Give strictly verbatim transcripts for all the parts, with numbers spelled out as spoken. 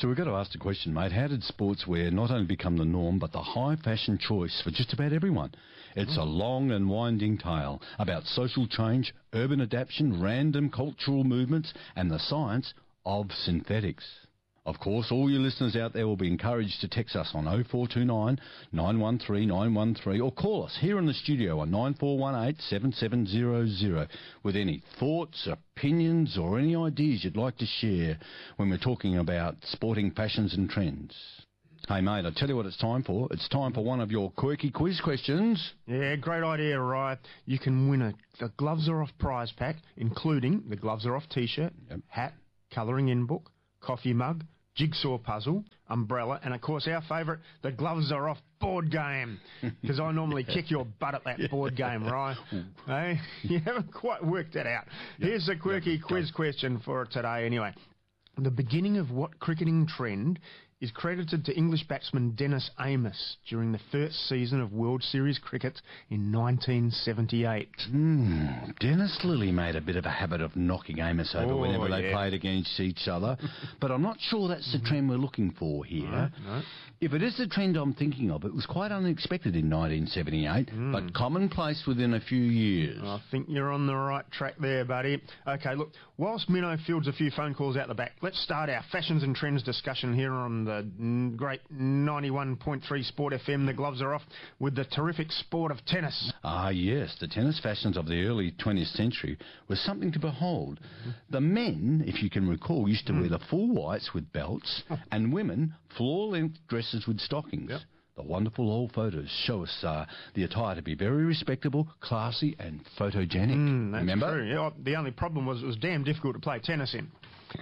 So we've got to ask the question, mate, how did sportswear not only become the norm, but the high fashion choice for just about everyone? It's a long and winding tale about social change, urban adaptation, random cultural movements, and the science of synthetics. Of course, all you listeners out there will be encouraged to text us on oh four two nine, nine one three, nine one three or call us here in the studio on nine four one eight, seven seven zero zero with any thoughts, opinions or any ideas you'd like to share when we're talking about sporting fashions and trends. Hey mate, I tell you what it's time for. It's time for one of your quirky quiz questions. Yeah, great idea, Ryan. You can win a the Gloves Are Off prize pack, including the Gloves Are Off t-shirt, yep. hat, colouring in book, coffee mug, jigsaw puzzle, umbrella, and of course our favourite, the Gloves Are Off board game. Because I normally kick your butt at that yeah. board game, right? Hey, you haven't quite worked that out. Yep. Here's the quirky yep. quiz question for today anyway. The beginning of what cricketing trend is credited to English batsman Dennis Amos during the first season of World Series cricket in nineteen seventy-eight? Mm, Dennis Lilly made a bit of a habit of knocking Amos over oh, whenever yeah. they played against each other, but I'm not sure that's the trend we're looking for here. No, no. If it is the trend I'm thinking of, it was quite unexpected in nineteen seventy-eight, mm. but commonplace within a few years. I think you're on the right track there, buddy. Okay, look, whilst Minnow fields a few phone calls out the back, let's start our fashions and trends discussion here on the great ninety-one point three Sport F M. The Gloves Are Off with the terrific sport of tennis. Ah, yes, the tennis fashions of the early twentieth century was something to behold. Mm-hmm. The men, if you can recall, used to mm. wear the full whites with belts, and women floor-length dresses with stockings. Yep. The wonderful old photos show us uh, the attire to be very respectable, classy and photogenic. Mm, that's Remember? True. Yeah, the only problem was it was damn difficult to play tennis in.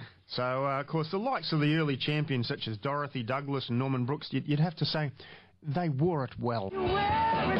So, uh, of course, the likes of the early champions such as Dorothy Douglas and Norman Brooks, you'd, you'd have to say they wore it well.